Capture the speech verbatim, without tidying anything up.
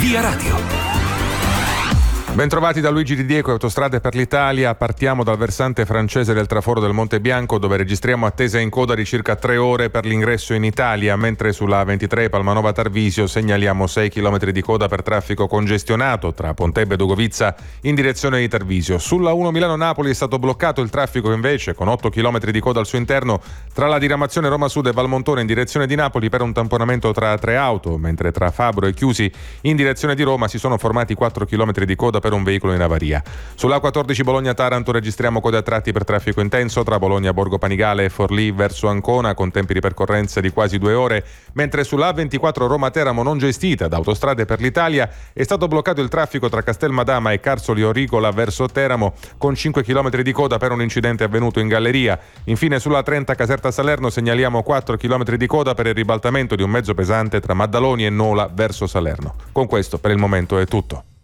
Via Radio. Bentrovati da Luigi Di Diego, Autostrade per l'Italia. Partiamo dal versante francese del traforo del Monte Bianco, dove registriamo attesa in coda di circa tre ore per l'ingresso in Italia, mentre sulla A ventitré Palmanova Tarvisio segnaliamo sei chilometri di coda per traffico congestionato tra Pontebbe e Dugovizza in direzione di Tarvisio. Sulla uno Milano-Napoli è stato bloccato il traffico invece, con otto chilometri di coda al suo interno tra la diramazione Roma Sud e Valmontone in direzione di Napoli per un tamponamento tra tre auto, mentre tra Fabro e Chiusi in direzione di Roma si sono formati quattro chilometri di coda per un veicolo in avaria. Sulla A quattordici Bologna-Taranto registriamo code a tratti per traffico intenso tra Bologna Borgo Panigale e Forlì verso Ancona, con tempi di percorrenza di quasi due ore, mentre sulla A ventiquattro Roma-Teramo, non gestita da Autostrade per l'Italia, è stato bloccato il traffico tra Castelmadama e Carsoli Oricola verso Teramo, con cinque chilometri di coda per un incidente avvenuto in galleria. Infine sulla A trenta Caserta Salerno segnaliamo quattro chilometri di coda per il ribaltamento di un mezzo pesante tra Maddaloni e Nola verso Salerno. Con questo per il momento è tutto.